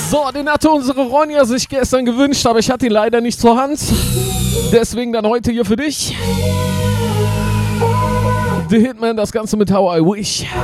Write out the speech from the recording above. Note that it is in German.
So, den hatte unsere Ronja sich gestern gewünscht, aber ich hatte ihn leider nicht zur Hand. Deswegen dann heute hier für dich. The Hitman, das Ganze mit How I Wish.